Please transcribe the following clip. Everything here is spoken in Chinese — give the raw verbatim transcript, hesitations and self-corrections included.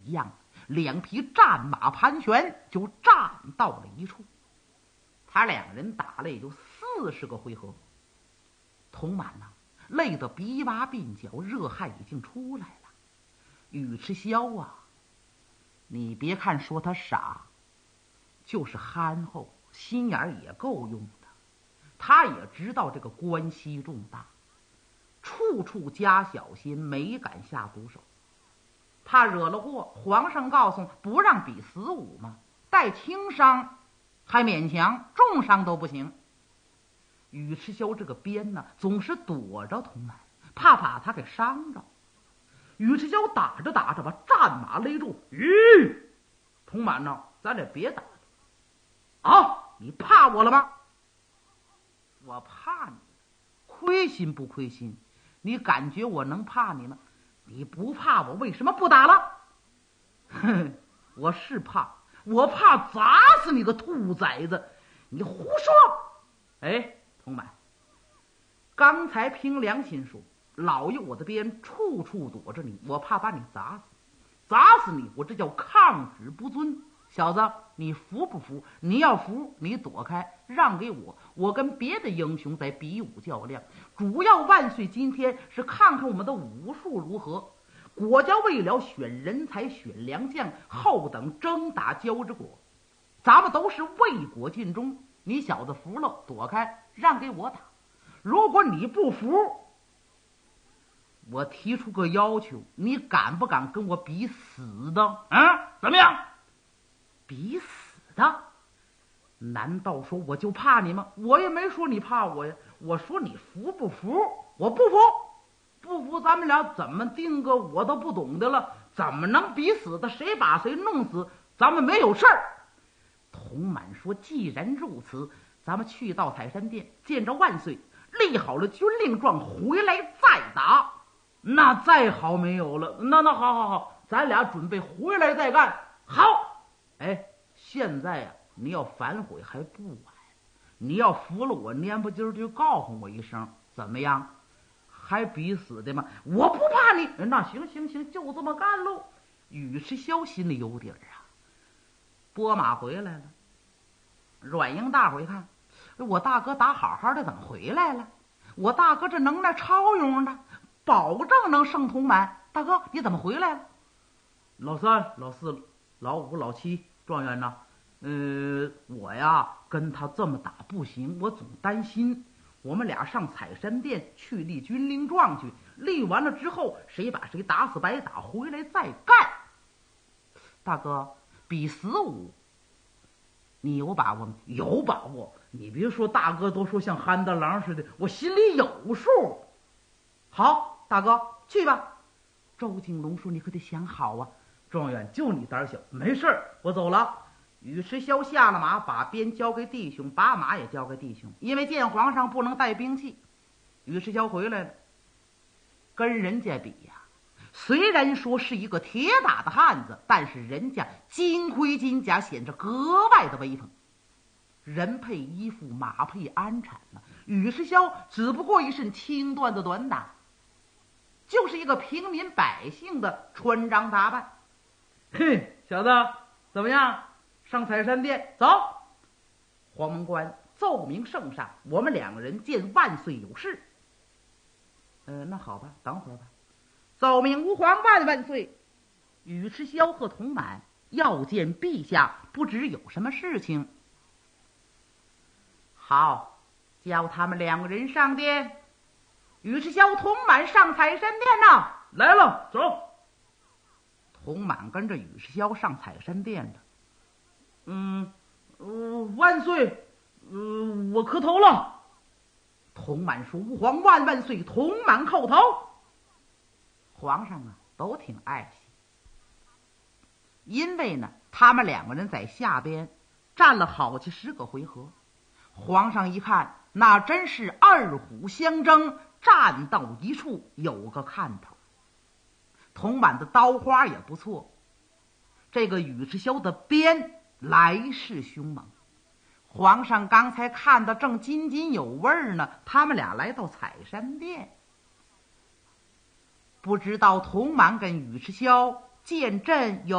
一样，两匹战马盘旋，就站到了一处。他两人打了也就四十个回合，童满呐、啊，累得鼻洼鬓角，热汗已经出来了。尉迟萧啊，你别看说他傻，就是憨厚，心眼也够用的。他也知道这个关系重大，处处加小心，没敢下毒手，怕惹了祸。皇上告诉不让比死武嘛，带轻伤还勉强，重伤都不行。尉迟萧这个鞭呢，总是躲着童满，怕把他给伤着。尉迟萧打着打着，把战马勒住。吁，童满呢，咱俩别打了啊！你怕我了吗？我怕你，亏心不亏心？你感觉我能怕你吗？你不怕我，为什么不打了？哼，我是怕，我怕砸死你个兔崽子！你胡说！哎，童满，刚才凭良心说，老爷我的鞭处处躲着你，我怕把你砸死，砸死你，我这叫抗旨不遵。小子，你服不服？你要服，你躲开，让给我，我跟别的英雄在比武较量。主要万岁今天是看看我们的武术如何。国家为了选人才、选良将，后等征打交之果，咱们都是为国尽忠。你小子服了，躲开，让给我打。如果你不服，我提出个要求，你敢不敢跟我比死的？啊，怎么样？比死的？难道说我就怕你吗？我也没说你怕我呀，我说你服不服？我不服，不服咱们俩怎么定个我都不懂的了，怎么能比死的？谁把谁弄死，咱们没有事儿。童满说，既然如此，咱们去到采山殿见着万岁，立好了军令状，回来再打。那再好没有了。那那好好好，咱俩准备回来再干。好。哎，现在呀、啊，你要反悔还不晚。你要服了我，蔫不唧就告诉我一声，怎么样？还比死的吗？我不怕你。那行行行，就这么干喽。尉迟萧心里有底儿啊。拨马回来了，软英大伙一看，我大哥打好好的，怎么回来了？我大哥这能耐超勇的，保证能胜童满。大哥，你怎么回来了？老三、老四、老五、老七。状元呢？呃，我呀跟他这么打不行，我总担心。我们俩上采山殿去立军令状去，立完了之后，谁把谁打死白打，回来再干。大哥，比死武，你有把握吗？有把握。你别说大哥都说像憨大郎似的，我心里有数。好，大哥去吧。周景龙说：“你可得想好啊。”状元，就你胆小，没事儿，我走了。尉迟萧下了马，把鞭交给弟兄，把马也交给弟兄，因为见皇上不能带兵器。尉迟萧回来了，跟人家比呀、啊，虽然说是一个铁打的汉子，但是人家金盔金甲，显着格外的威风。人配衣服，马配鞍产呢、啊。尉迟萧只不过一身轻缎的短打，就是一个平民百姓的穿章打扮。嘿，小子，怎么样？上采山殿，走。黄门官奏明圣上，我们两个人见万岁有事。呃，那好吧，等会儿吧。奏明吾皇万万岁，尉迟萧和童满要见陛下，不知有什么事情。好，叫他们两个人上殿。尉迟萧、童满上采山殿呐，来了，走。童满跟着尉迟萧上采山殿的。嗯，呃，万岁，呃，我磕头了。童满说：“吾皇万万岁！”童满叩头。皇上啊，都挺爱惜，因为呢，他们两个人在下边战了好几十个回合。皇上一看，那真是二虎相争，战到一处有个看头。童满的刀花也不错，这个尉迟萧的鞭来势凶猛。皇上刚才看得正津津有味呢，他们俩来到采山殿，不知道童满跟尉迟萧见阵有